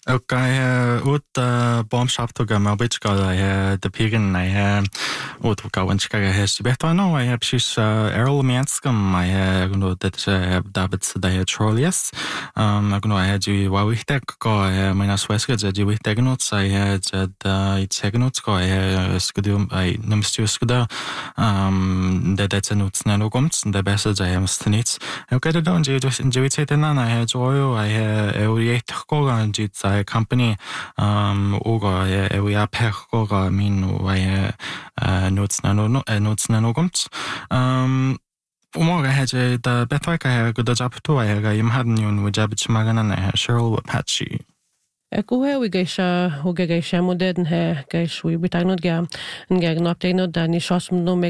Okay, ut bombshaftoga malbichka de pigan I ut gawanchka sibetano I have she's Errol Manskam I gno that David da Trollius agno I had you wawihtek go minas weska ju wihtegnots I had itegnots go skudum I numstu skuda that's nuts nanogoms the best I am snits okay the don't you just enjoy it and I had joy I had go I company oga we per goga min I notes nanogoms Umoga had the Bethwick I had good job to I am hadn't you with Jabich Magan and Cheryl Patchy. Go we geisha modern he geish we bitagnod ga ngag no update no da ni shosm no